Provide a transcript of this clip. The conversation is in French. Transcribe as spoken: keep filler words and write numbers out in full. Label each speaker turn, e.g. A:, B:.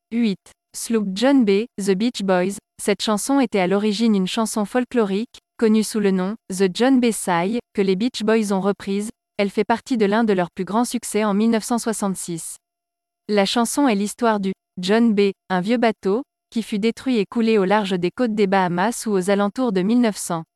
A: huit. Sloop John B., The Beach Boys. Cette chanson était à l'origine une chanson folklorique, connue sous le nom « The John B. Sigh », que les Beach Boys ont reprise. Elle fait partie de l'un de leurs plus grands succès en mille neuf cent soixante-six. La chanson est l'histoire du « John B., un vieux bateau », qui fut détruit et coulé au large des côtes des Bahamas ou aux alentours de mille neuf cents.